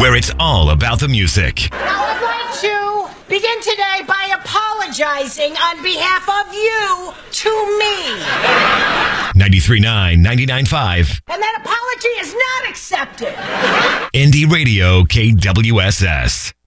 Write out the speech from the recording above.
where it's all about the music. Now, I'd like to begin today by apologizing on behalf of you to me. 93.9, 99.5. And that apology is not accepted. Indie Radio KWSS.